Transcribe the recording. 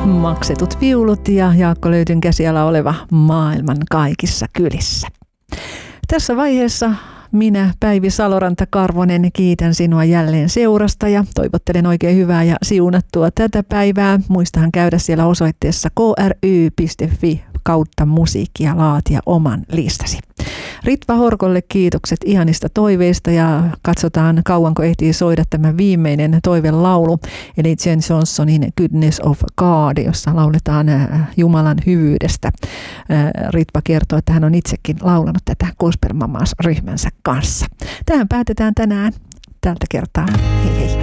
Maksetut viulut ja Jaakko Löydyn käsiala oleva Maailman kaikissa kylissä. Tässä vaiheessa minä, Päivi Saloranta-Karvonen, kiitän sinua jälleen seurasta ja toivottelen oikein hyvää ja siunattua tätä päivää. Muistahan käydä siellä osoitteessa kry.fi kautta musiikkia laatia oman listasi. Ritva Horkolle kiitokset ihanista toiveista ja katsotaan kauanko ehtii soida tämä viimeinen toivelaulu, eli Jen Johnsonin Goodness of God, jossa lauletaan Jumalan hyvyydestä. Ritva kertoo, että hän on itsekin laulanut tätä Gospel Mamas -ryhmänsä kanssa. Tähän päätetään tänään tältä kertaa. Hei hei!